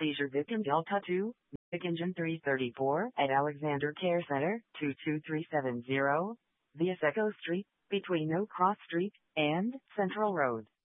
seizure victim Delta 2, Nick Engine 334 at Alexander Care Center, 22370, via Echo Street, between No Cross Street and Central Road.